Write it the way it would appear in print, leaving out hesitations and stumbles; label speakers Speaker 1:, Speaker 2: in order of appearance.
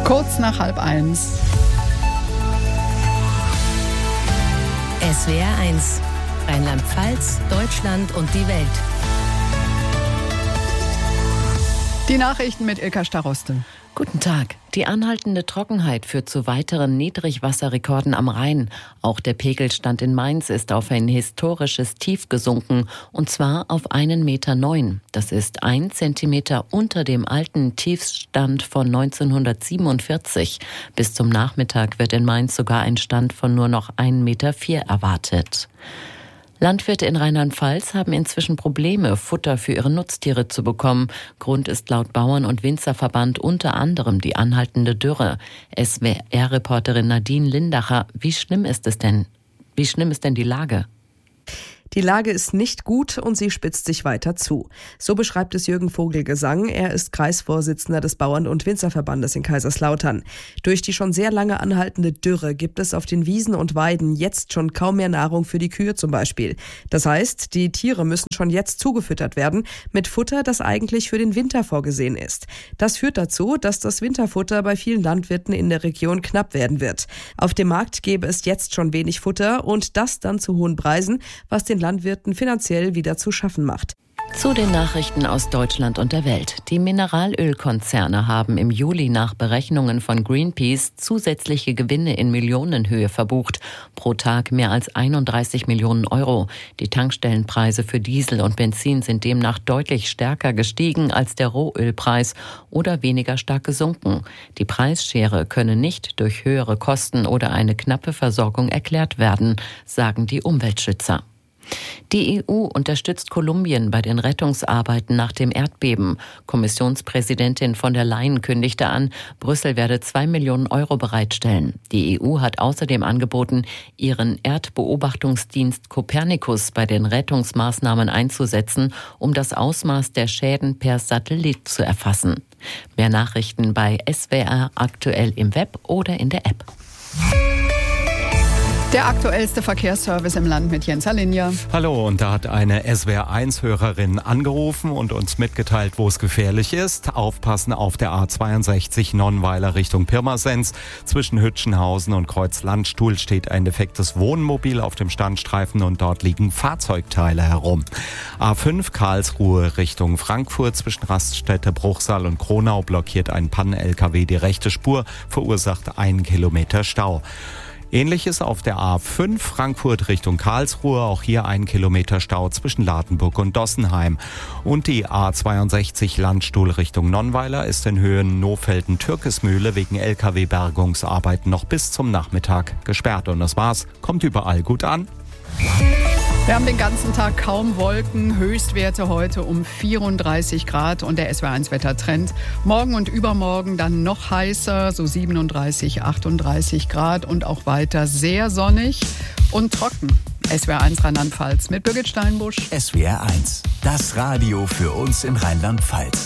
Speaker 1: Kurz nach 12:30.
Speaker 2: SWR 1, Rheinland-Pfalz, Deutschland und die Welt.
Speaker 1: Die Nachrichten mit Ilka Staroste.
Speaker 3: Guten Tag. Die anhaltende Trockenheit führt zu weiteren Niedrigwasserrekorden am Rhein. Auch der Pegelstand in Mainz ist auf ein historisches Tief gesunken, und zwar auf 1,09 Meter. Das ist 1 Zentimeter unter dem alten Tiefstand von 1947. Bis zum Nachmittag wird in Mainz sogar ein Stand von nur noch 1,04 Meter erwartet. Landwirte in Rheinland-Pfalz haben inzwischen Probleme, Futter für ihre Nutztiere zu bekommen. Grund ist laut Bauern- und Winzerverband unter anderem die anhaltende Dürre. SWR-Reporterin Nadine Lindacher, wie schlimm ist denn die Lage?
Speaker 4: Die Lage ist nicht gut und sie spitzt sich weiter zu. So beschreibt es Jürgen Vogelgesang. Er ist Kreisvorsitzender des Bauern- und Winzerverbandes in Kaiserslautern. Durch die schon sehr lange anhaltende Dürre gibt es auf den Wiesen und Weiden jetzt schon kaum mehr Nahrung für die Kühe zum Beispiel. Das heißt, die Tiere müssen schon jetzt zugefüttert werden mit Futter, das eigentlich für den Winter vorgesehen ist. Das führt dazu, dass das Winterfutter bei vielen Landwirten in der Region knapp werden wird. Auf dem Markt gäbe es jetzt schon wenig Futter und das dann zu hohen Preisen, was den Landwirten finanziell wieder zu schaffen macht.
Speaker 3: Zu den Nachrichten aus Deutschland und der Welt. Die Mineralölkonzerne haben im Juli nach Berechnungen von Greenpeace zusätzliche Gewinne in Millionenhöhe verbucht. Pro Tag mehr als 31 Millionen Euro. Die Tankstellenpreise für Diesel und Benzin sind demnach deutlich stärker gestiegen als der Rohölpreis oder weniger stark gesunken. Die Preisschere könne nicht durch höhere Kosten oder eine knappe Versorgung erklärt werden, sagen die Umweltschützer. Die EU unterstützt Kolumbien bei den Rettungsarbeiten nach dem Erdbeben. Kommissionspräsidentin von der Leyen kündigte an, Brüssel werde 2 Millionen Euro bereitstellen. Die EU hat außerdem angeboten, ihren Erdbeobachtungsdienst Copernicus bei den Rettungsmaßnahmen einzusetzen, um das Ausmaß der Schäden per Satellit zu erfassen. Mehr Nachrichten bei SWR aktuell im Web oder in der App.
Speaker 1: Der aktuellste Verkehrsservice im Land mit Jens Alinja.
Speaker 5: Hallo, und da hat eine SWR1-Hörerin angerufen und uns mitgeteilt, wo es gefährlich ist. Aufpassen auf der A62 Nonnweiler Richtung Pirmasens. Zwischen Hütchenhausen und Kreuz-Landstuhl steht ein defektes Wohnmobil auf dem Standstreifen und dort liegen Fahrzeugteile herum. A5 Karlsruhe Richtung Frankfurt zwischen Raststätte Bruchsal und Kronau blockiert ein Pannen-LKW die rechte Spur, verursacht 1 Kilometer Stau. Ähnliches auf der A5 Frankfurt Richtung Karlsruhe, auch hier 1 Kilometer Stau zwischen Ladenburg und Dossenheim. Und die A62 Landstuhl Richtung Nonnweiler ist in Höhen Nohfelden-Türkesmühle wegen LKW-Bergungsarbeiten noch bis zum Nachmittag gesperrt. Und das war's, kommt überall gut an.
Speaker 1: Wir haben den ganzen Tag kaum Wolken, Höchstwerte heute um 34 Grad und der SWR1-Wettertrend. Morgen und übermorgen dann noch heißer, so 37, 38 Grad und auch weiter sehr sonnig und trocken. SWR1 Rheinland-Pfalz mit Birgit Steinbusch.
Speaker 6: SWR1, das Radio für uns in Rheinland-Pfalz.